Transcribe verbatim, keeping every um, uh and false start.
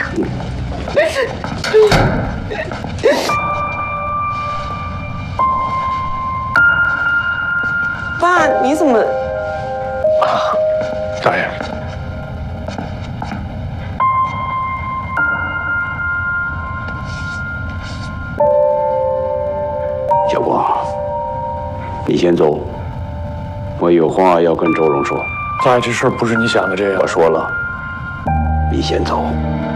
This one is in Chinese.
爸，你怎么？ 啊，大爷。 小光，你先走，我有话要跟周荣说。 大爷，这事儿不是你想的这样。 我说了，你先走。